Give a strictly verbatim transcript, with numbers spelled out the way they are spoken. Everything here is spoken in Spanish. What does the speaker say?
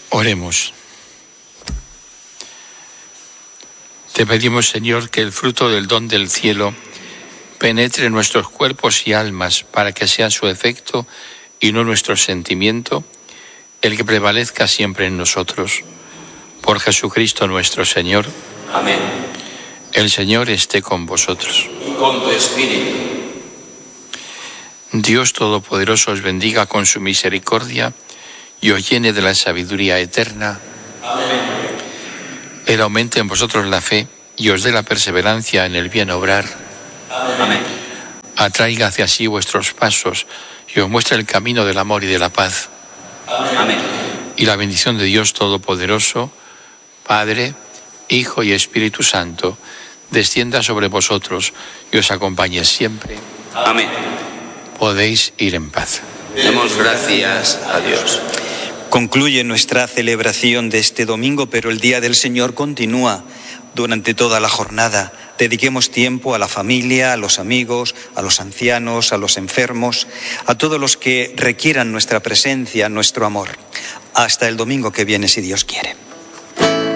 Oremos. Te pedimos, Señor, que el fruto del don del cielo penetre en nuestros cuerpos y almas para que sea su efecto y no nuestro sentimiento el que prevalezca siempre en nosotros. Por Jesucristo nuestro Señor. Amén. El Señor esté con vosotros. Y con tu espíritu. Dios Todopoderoso os bendiga con su misericordia y os llene de la sabiduría eterna. Amén. Él aumente en vosotros la fe y os dé la perseverancia en el bien obrar. Amén. Atraiga hacia sí vuestros pasos y os muestre el camino del amor y de la paz. Amén. Y la bendición de Dios Todopoderoso, Padre, Hijo y Espíritu Santo, descienda sobre vosotros y os acompañe siempre. Amén. Podéis ir en paz. Demos gracias a Dios. Concluye nuestra celebración de este domingo, pero el Día del Señor continúa durante toda la jornada. Dediquemos tiempo a la familia, a los amigos, a los ancianos, a los enfermos, a todos los que requieran nuestra presencia, nuestro amor. Hasta el domingo que viene, si Dios quiere.